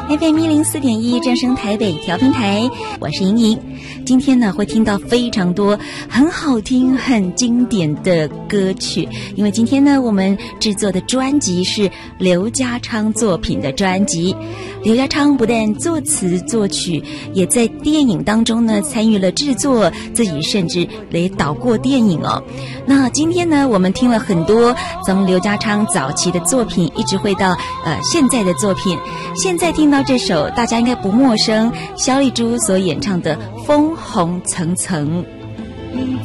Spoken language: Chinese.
FM104.1正声台北调频台，我是莹莹。今天呢，会听到非常多很好听、很经典的歌曲，因为今天呢，我们制作的专辑是刘家昌作品的专辑。刘家昌不但作词作曲，也在电影当中呢参与了制作，自己甚至也导过电影哦。那今天呢，我们听了很多从刘家昌早期的作品，一直会到现在的作品。现在听到这首大家应该不陌生，萧丽珠所演唱的《风红层层》。